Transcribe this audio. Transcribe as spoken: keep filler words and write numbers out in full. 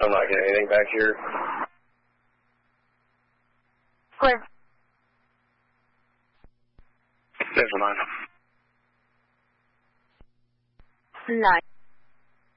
I'm not getting anything back here. Clear. Never mind. Nine.